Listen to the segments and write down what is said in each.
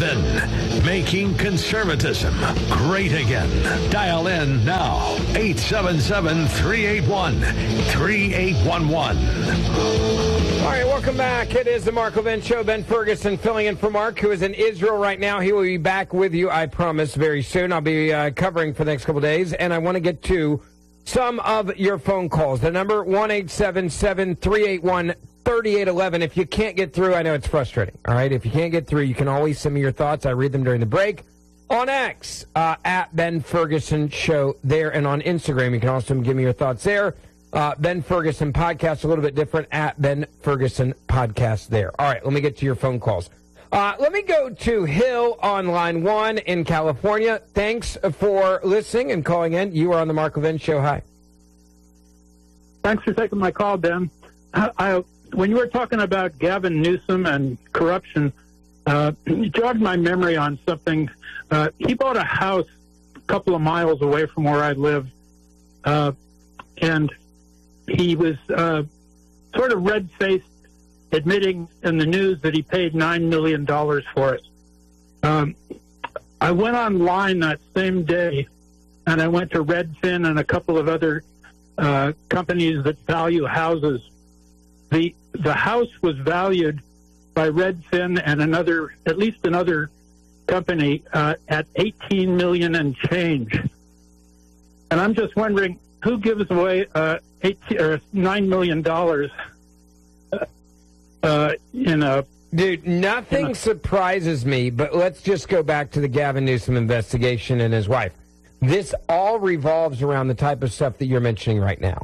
Lynn, making conservatism great again. Dial in now, 877-381-3811. All right, welcome back. It is the Mark Levin Show. Ben Ferguson filling in for Mark, who is in Israel right now. He will be back with you, I promise, very soon. I'll be covering for the next couple of days, and I want to get to some of your phone calls. The number, 1-877-381-3811. If you can't get through, I know it's frustrating, all right? If you can't get through, you can always send me your thoughts. I read them during the break. On X, at Ben Ferguson Show there, and on Instagram, you can also give me your thoughts there. Ben Ferguson Podcast, a little bit different, at Ben Ferguson Podcast there. All right, let me get to your phone calls. Let me go to Hill on line 1 in California. Thanks for listening and calling in. You are on the Mark Levin Show. Hi. Thanks for taking my call, Ben. When you were talking about Gavin Newsom and corruption, it jogged my memory on something. He bought a house a couple of miles away from where I live, and he was sort of red-faced, admitting in the news that he paid $9 million for it. I went online that same day, and I went to Redfin and a couple of other companies that value houses. The house was valued by Redfin and at least another company at $18 million and change. And I'm just wondering, who gives away $9 million Dude, nothing surprises me, but let's just go back to the Gavin Newsom investigation and his wife. This all revolves around the type of stuff that you're mentioning right now.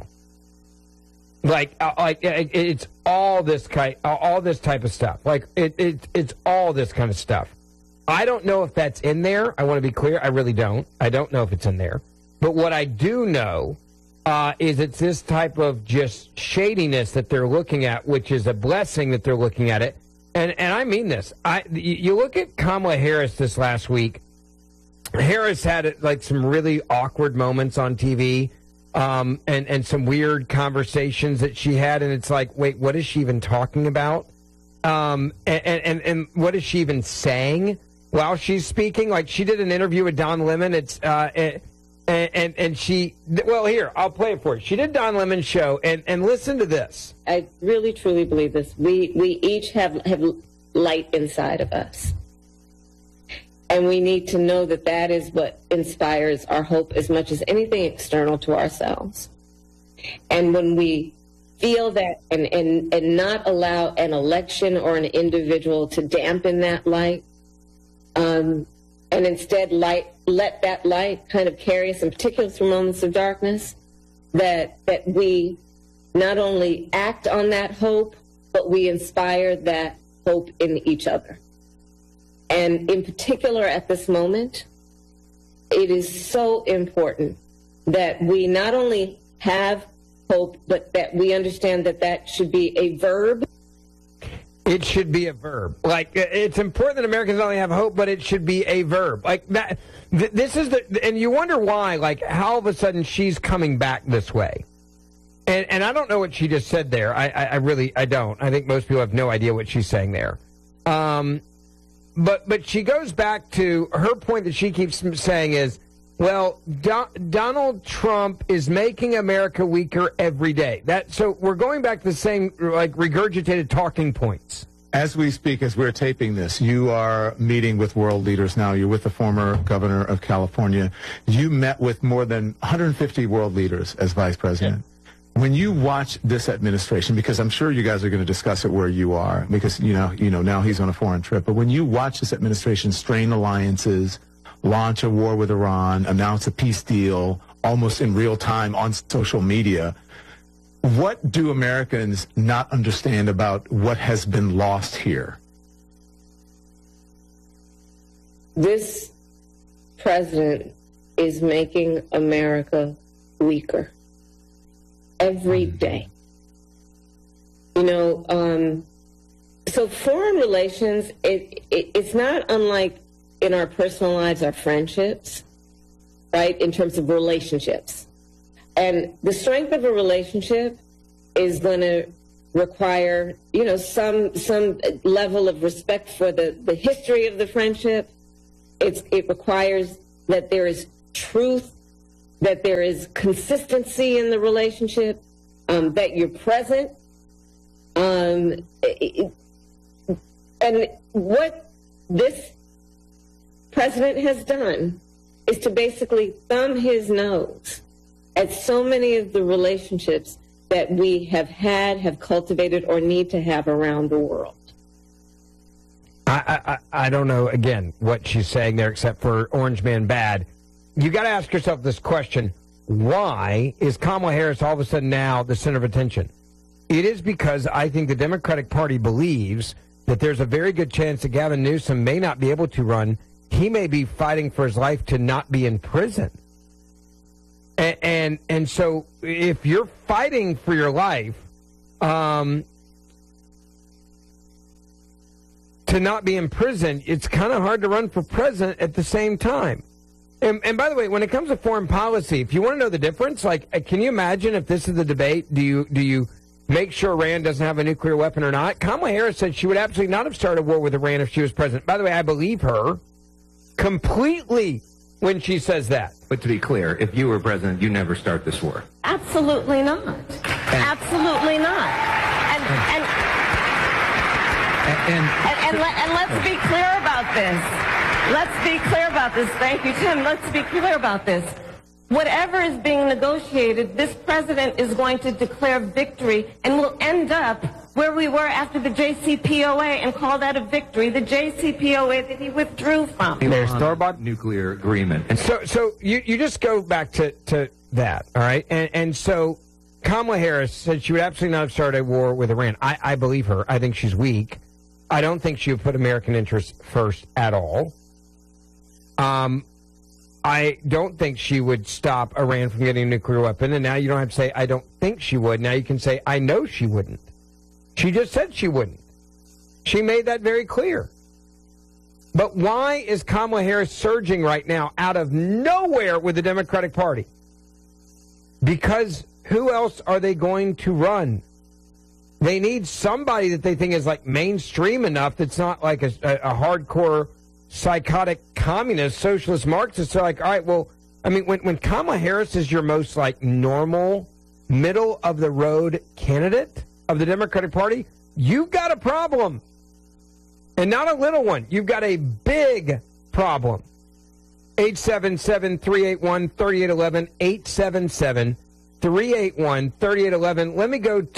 It's all this type of stuff. It's all this kind of stuff. I don't know if that's in there. I want to be clear. I really don't. I don't know if it's in there. But what I do know is it's this type of just shadiness that they're looking at, which is a blessing that they're looking at it. And I mean this. You look at Kamala Harris this last week. Harris had some really awkward moments on TV, and some weird conversations that she had, and it's like, wait, what is she even talking about? And what is she even saying while she's speaking? Like, she did an interview with Don Lemon. And she, well, here, I'll play it for you. She did Don Lemon's show, and listen to this. I really, truly believe this. We each have light inside of us. And we need to know that that is what inspires our hope as much as anything external to ourselves. And when we feel that and not allow an election or an individual to dampen that light, and instead let that light kind of carry us, in particular through moments of darkness, that we not only act on that hope, but we inspire that hope in each other. And in particular at this moment, it is so important that we not only have hope, but that we understand that that should be a verb. It should be a verb. Like, it's important that Americans not only have hope, but it should be a verb. Like, that. This is and you wonder why, like, how all of a sudden she's coming back this way. And I don't know what she just said there. I really don't. I think most people have no idea what she's saying there. But she goes back to her point that she keeps saying is, well, Donald Trump is making America weaker every day. So we're going back to the same, like, regurgitated talking points. As we speak, as we're taping this, you are meeting with world leaders now. You're with the former governor of California. You met with more than 150 world leaders as vice president. Yeah. When you watch this administration, because I'm sure you guys are going to discuss it where you are, because, you know, now he's on a foreign trip. But when you watch this administration strain alliances, launch a war with Iran, announce a peace deal almost in real time on social media, what do Americans not understand about what has been lost here? This president is making America weaker every day. You know, so foreign relations, it's not unlike in our personal lives, our friendships, right, in terms of relationships. And the strength of a relationship is going to require, some level of respect for the history of the friendship. It requires that there is truth, that there is consistency in the relationship, that you're present. And what this president has done is to basically thumb his nose at so many of the relationships that we have cultivated, or need to have around the world. I don't know, again, what she's saying there, except for Orange Man bad. You got to ask yourself this question. Why is Kamala Harris all of a sudden now the center of attention? It is because I think the Democratic Party believes that there's a very good chance that Gavin Newsom may not be able to run. He may be fighting for his life to not be in prison. And so if you're fighting for your life to not be in prison, it's kind of hard to run for president at the same time. And by the way, when it comes to foreign policy, if you want to know the difference, can you imagine if this is the debate, do you make sure Iran doesn't have a nuclear weapon or not? Kamala Harris said she would absolutely not have started a war with Iran if she was president. By the way, I believe her completely when she says that. But to be clear, if you were president, you never start this war. Absolutely not. Absolutely not. And let's be clear about this. Let's be clear about this. Thank you, Tim. Let's be clear about this. Whatever is being negotiated, this president is going to declare victory, and will end up where we were after the JCPOA and call that a victory, the JCPOA that he withdrew from. There's store-bought nuclear agreement. And so you just go back to that, all right? And so Kamala Harris said she would absolutely not have started a war with Iran. I believe her. I think she's weak. I don't think she would put American interests first at all. I don't think she would stop Iran from getting a nuclear weapon. And now you don't have to say, I don't think she would. Now you can say, I know she wouldn't. She just said she wouldn't. She made that very clear. But why is Kamala Harris surging right now out of nowhere with the Democratic Party? Because who else are they going to run? They need somebody that they think is mainstream enough that's not like a hardcore psychotic communist, socialist Marxist. They're like, all right, well, I mean, when Kamala Harris is your most normal, middle of the road candidate of the Democratic Party, you've got a problem. And not a little one. You've got a big problem. 877-381-3811, 877-381-3811. Let me go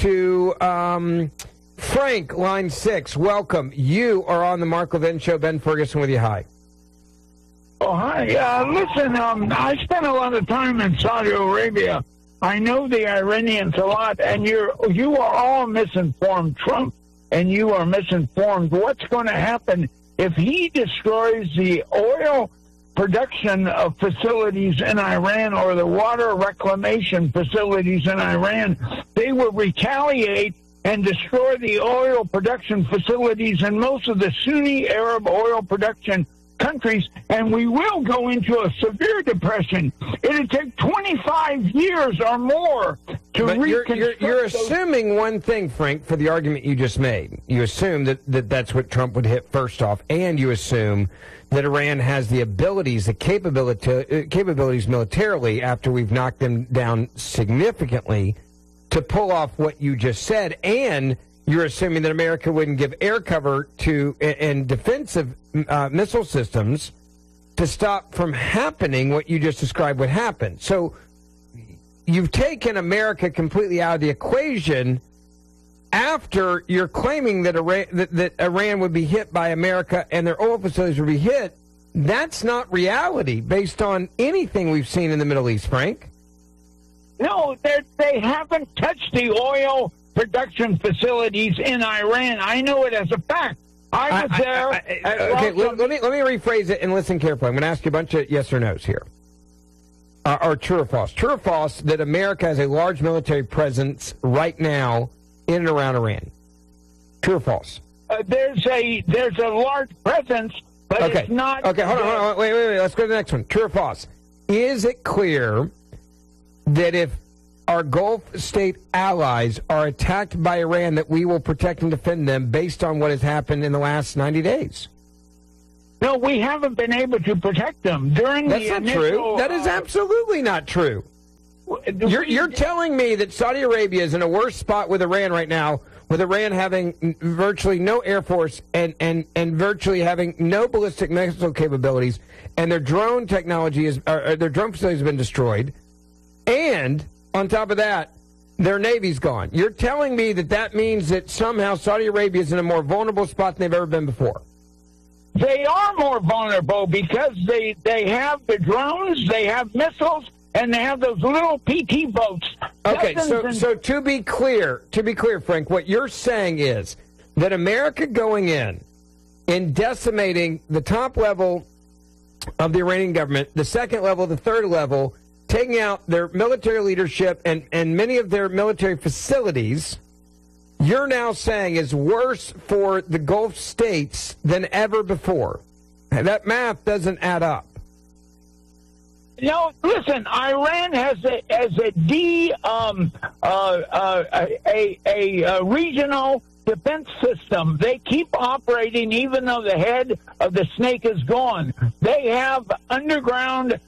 to Frank, line 6. Welcome. You are on the Mark Levin Show. Ben Ferguson with you. Hi. Oh, hi. Listen, I spent a lot of time in Saudi Arabia. I know the Iranians a lot, and you are all misinformed. Trump and you are misinformed. What's going to happen if he destroys the oil production facilities in Iran or the water reclamation facilities in Iran? They will retaliate and destroy the oil production facilities in most of the Sunni Arab oil production countries, and we will go into a severe depression. It'll take 25 years or more to reconstruct. You're assuming one thing, Frank, for the argument you just made. You assume that's what Trump would hit first off, and you assume that Iran has the abilities, the capabilities militarily, after we've knocked them down significantly, to pull off what you just said, and you're assuming that America wouldn't give air cover to and defensive missile systems to stop from happening what you just described would happen. So you've taken America completely out of the equation after you're claiming that Iran would be hit by America and their oil facilities would be hit. That's not reality based on anything we've seen in the Middle East, Frank. No, they haven't touched the oil production facilities in Iran. I know it as a fact. I was there. Okay, let me rephrase it and listen carefully. I'm going to ask you a bunch of yes or no's here. Or true or false? True or false that America has a large military presence right now in and around Iran? True or false? There's a large presence, but okay. It's not. Okay, hold on. Wait. Let's go to the next one. True or false? Is it clear that if our Gulf state allies are attacked by Iran, that we will protect and defend them based on what has happened in the last 90 days. No, we haven't been able to protect them during That's the not true. That is absolutely not true. You're telling me that Saudi Arabia is in a worse spot with Iran right now, with Iran having virtually no air force and virtually having no ballistic missile capabilities, and their drone technology their drone facilities have been destroyed, and on top of that, their Navy's gone. You're telling me that means that somehow Saudi Arabia is in a more vulnerable spot than they've ever been before. They are more vulnerable because they have the drones, they have missiles, and they have those little PT boats. Okay, so to be clear, Frank, what you're saying is that America going in decimating the top level of the Iranian government, the second level, the third level, taking out their military leadership and many of their military facilities, you're now saying is worse for the Gulf states than ever before. And that math doesn't add up. No, listen. Iran has a regional defense system. They keep operating even though the head of the snake is gone. They have underground.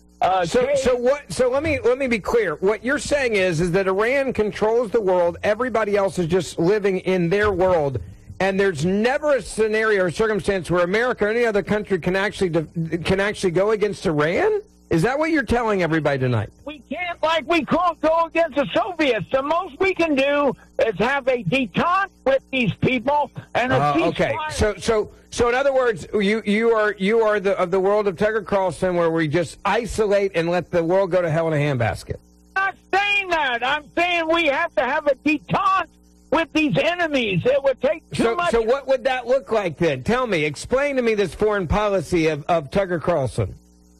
So let me be clear. What you're saying is that Iran controls the world. Everybody else is just living in their world. And there's never a scenario or circumstance where America or any other country can actually go against Iran? Is that what you're telling everybody tonight? We can't go against the Soviets. The most we can do is have a detente with these people and a ceasefire. Okay, so in other words, you are of the world of Tucker Carlson, where we just isolate and let the world go to hell in a handbasket. I'm not saying that. I'm saying we have to have a detente with these enemies. It would take too much. So what would that look like then? Tell me. Explain to me this foreign policy of Tucker Carlson.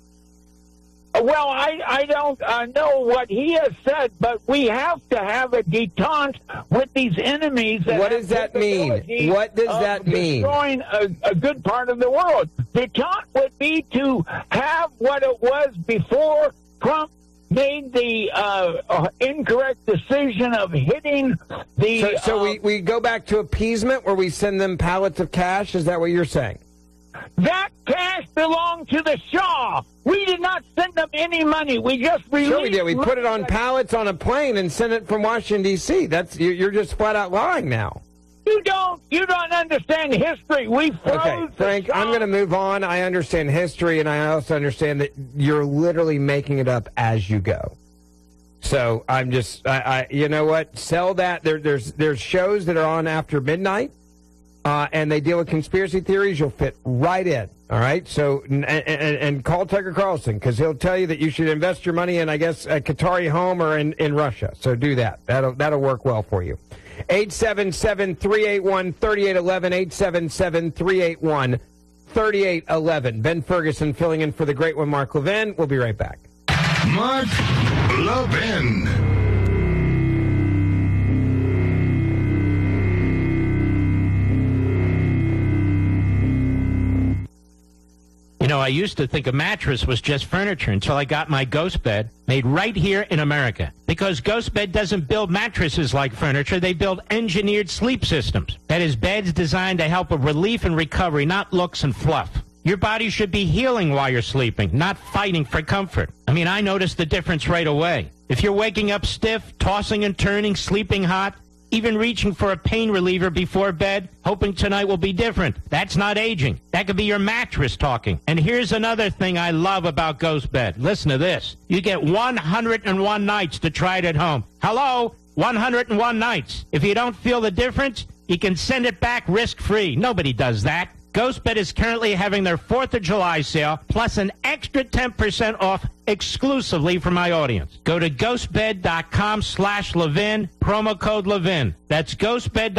Well, I don't know what he has said, but we have to have a detente with these enemies. What does that mean? What does that mean? Destroying a good part of the world. Detente would be to have what it was before Trump made the incorrect decision of hitting the... So we go back to appeasement, where we send them pallets of cash? Is that what you're saying? That cash belonged to the Shah. We did not send them any money. We just released... Sure we did. We put it on pallets on a plane and sent it from Washington, D.C. You're just flat out lying now. You don't understand history. We froze. Okay, Frank, I'm going to move on. I understand history, and I also understand that you're literally making it up as you go. So I'm just, you know what? Sell that. There's shows that are on after midnight. And they deal with conspiracy theories. You'll fit right in. All right. So and call Tucker Carlson, because he'll tell you that you should invest your money in, I guess, a Qatari home or in Russia. So do that. That'll work well for you. 877-381-3811. 877-381-3811. Ben Ferguson filling in for the great one, Mark Levin. We'll be right back. Mark Levin. You know, I used to think a mattress was just furniture until I got my Ghost Bed made right here in America. Because Ghost Bed doesn't build mattresses like furniture, they build engineered sleep systems. That is, beds designed to help with relief and recovery, not looks and fluff. Your body should be healing while you're sleeping, not fighting for comfort. I mean, I noticed the difference right away. If you're waking up stiff, tossing and turning, sleeping hot, even reaching for a pain reliever before bed, hoping tonight will be different. That's not aging. That could be your mattress talking. And here's another thing I love about Ghost Bed. Listen to this. You get 101 nights to try it at home. Hello? 101 nights. If you don't feel the difference, you can send it back risk-free. Nobody does that. GhostBed is currently having their 4th of July sale, plus an extra 10% off exclusively for my audience. Go to ghostbed.com/Levin, promo code Levin. That's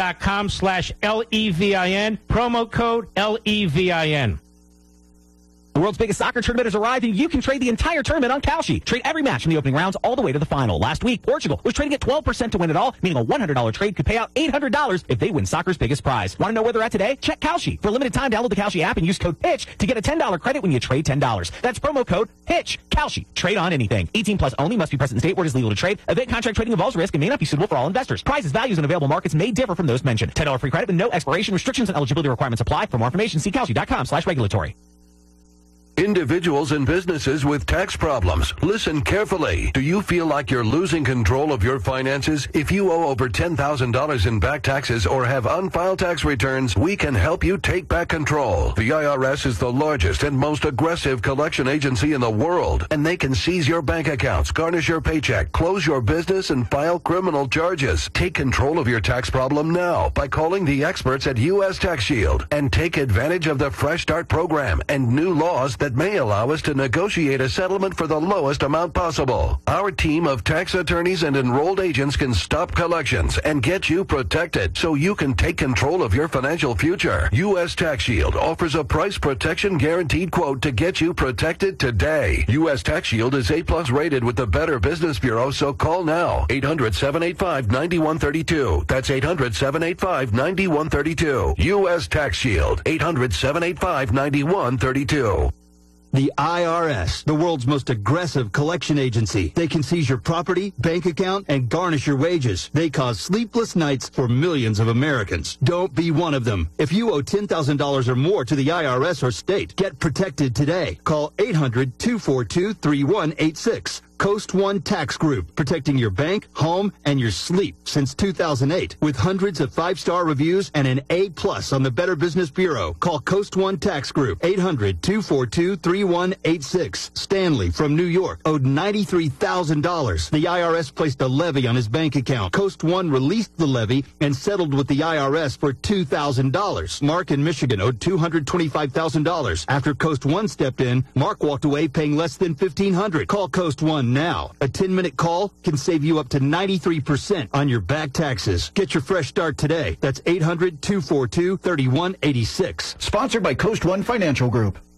ghostbed.com/LEVIN, promo code LEVIN. The world's biggest soccer tournament has arrived, and you can trade the entire tournament on Kalshi. Trade every match from the opening rounds all the way to the final. Last week, Portugal was trading at 12% to win it all, meaning a $100 trade could pay out $800 if they win soccer's biggest prize. Want to know where they're at today? Check Kalshi. For a limited time, download the Kalshi app and use code PITCH to get a $10 credit when you trade $10. That's promo code PITCH. Kalshi. Trade on anything. 18 plus only. Must be present in state where it is legal to trade. Event contract trading involves risk and may not be suitable for all investors. Prices, values, and available markets may differ from those mentioned. $10 free credit with no expiration. Restrictions and eligibility requirements apply. For more information, see Kalshi.com/regulatory. Individuals and businesses with tax problems, listen carefully. Do you feel like you're losing control of your finances? If you owe over $10,000 in back taxes or have unfiled tax returns, we can help you take back control. The IRS is the largest and most aggressive collection agency in the world, and they can seize your bank accounts, garnish your paycheck, close your business, and file criminal charges. Take control of your tax problem now by calling the experts at U.S. Tax Shield and take advantage of the Fresh Start program and new laws that may allow us to negotiate a settlement for the lowest amount possible. Our team of tax attorneys and enrolled agents can stop collections and get you protected so you can take control of your financial future. U.S. Tax Shield offers a price protection guaranteed quote to get you protected today. U.S. Tax Shield is A+ rated with the Better Business Bureau, so call now. 800-785-9132. That's 800-785-9132. U.S. Tax Shield. 800-785-9132. The IRS, the world's most aggressive collection agency. They can seize your property, bank account, and garnish your wages. They cause sleepless nights for millions of Americans. Don't be one of them. If you owe $10,000 or more to the IRS or state, get protected today. Call 800-242-3186. Coast One Tax Group, protecting your bank, home, and your sleep since 2008. With hundreds of 5-star reviews and an A+ on the Better Business Bureau. Call Coast One Tax Group, 800-242-3186. Stanley from New York owed $93,000. The IRS placed a levy on his bank account. Coast One released the levy and settled with the IRS for $2,000. Mark in Michigan owed $225,000. After Coast One stepped in, Mark walked away paying less than $1,500. Call Coast One now. A 10-minute call can save you up to 93% on your back taxes. Get your fresh start today. That's 800-242-3186. Sponsored by Coast One Financial Group.